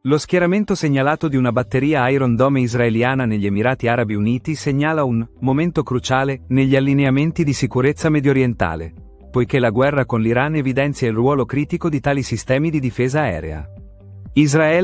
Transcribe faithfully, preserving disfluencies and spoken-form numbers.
Lo schieramento segnalato di una batteria Iron Dome israeliana negli Emirati Arabi Uniti segnala un momento cruciale negli allineamenti di sicurezza mediorientale, poiché la guerra con l'Iran evidenzia il ruolo critico di tali sistemi di difesa aerea. Israele